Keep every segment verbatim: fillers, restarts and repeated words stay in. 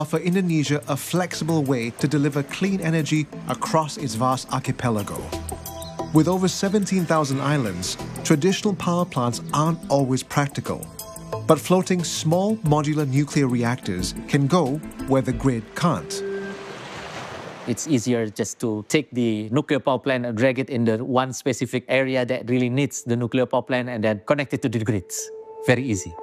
offer Indonesia a flexible way to deliver clean energy across its vast archipelago. With over seventeen thousand islands, traditional power plants aren't always practical. But floating small modular nuclear reactors can go where the grid can't. It's easier just to take the nuclear power plant and drag it in the one specific area that really needs the nuclear power plant and then connect it to the grids. Very easy.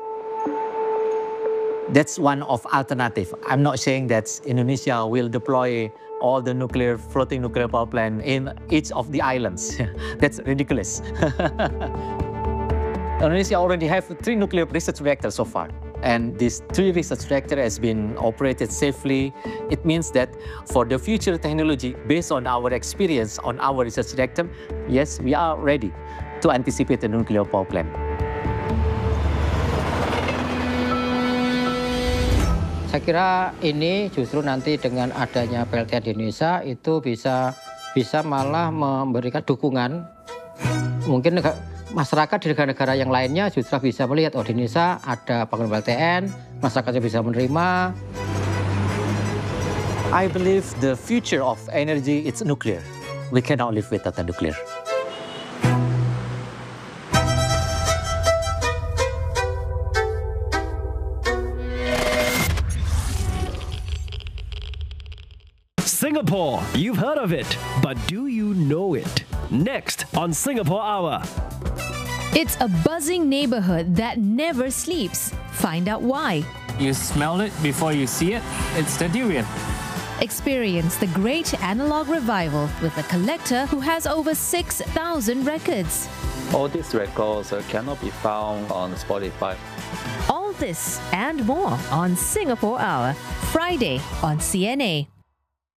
That's one of alternative. I'm not saying that Indonesia will deploy all the nuclear, floating nuclear power plant in each of the islands. That's ridiculous. Indonesia already have three nuclear research reactors so far. And this three research reactor has been operated safely. It means that for the future technology, based on our experience on our research reactor, yes, we are ready to anticipate the nuclear power plant. Saya kira ini justru nanti dengan adanya P L T A di Indonesia itu bisa bisa malah memberikan dukungan. Mungkin masyarakat di negara-negara yang lainnya justru bisa melihat, oh di Indonesia ada bangunan P L T N, masyarakatnya bisa menerima. I believe the future of energy is nuclear. We cannot live without the nuclear. Singapore, you've heard of it, but do you know it? Next on Singapore Hour. It's a buzzing neighborhood that never sleeps. Find out why. You smell it before you see it. It's the durian. Experience the great analog revival with a collector who has over six thousand records. All these records uh, cannot be found on Spotify. All this and more on Singapore Hour, Friday on C N A.